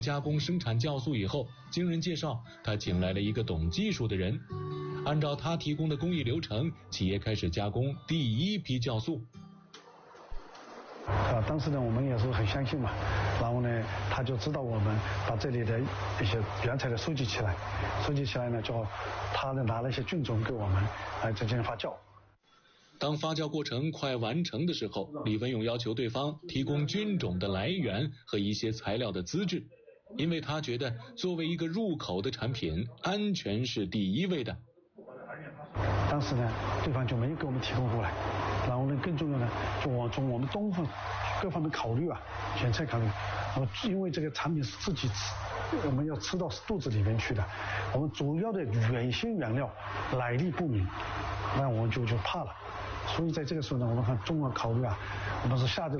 加工生产酵素以后，经人介绍，他请来了一个懂技术的人，按照他提供的工艺流程，企业开始加工第一批酵素。 当时呢，我们也是很相信嘛，然后呢，他就知道我们把这里的一些原材料收集起来呢，就他呢拿了一些菌种给我们来进行发酵。 当发酵过程快完成的时候，李文勇要求对方提供菌种的来源和一些材料的资质，因为他觉得作为一个入口的产品，安全是第一位的。 当时呢，对方就没给我们提供过来，然后呢，更重要的，就从我们东方各方面考虑啊，检测考虑，因为这个产品是自己吃，我们要吃到肚子里面去的，我们主要的原先原料来历不明，那我们就怕了。所以在这个时候呢，我们看综合考虑啊，我们是下这个